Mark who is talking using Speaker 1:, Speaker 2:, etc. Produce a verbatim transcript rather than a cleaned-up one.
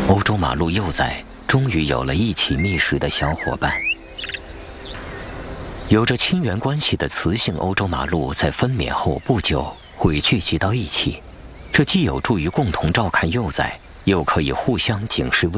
Speaker 1: 欧洲马鹿幼崽终于有了一起觅食的小伙伴。有着亲缘关系的雌性欧洲马鹿在分娩后不久会聚集到一起，这既有助于共同照看幼崽，又可以互相警示危